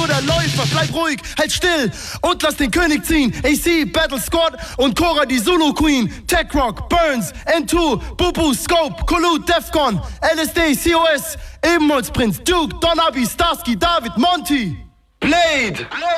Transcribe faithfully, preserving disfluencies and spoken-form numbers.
nur der Läufer, bleib ruhig, halt still und lass den König ziehen. A C, Battle Squad und Cora, die Zulu Queen. Tech Rock, Burns, N zwei, Bubu, Scope, Kulu, Defcon, L S D, C O S, Ebenholz Prinz, Duke, Don Abi, Starsky, David, Monty. Blade! Blade!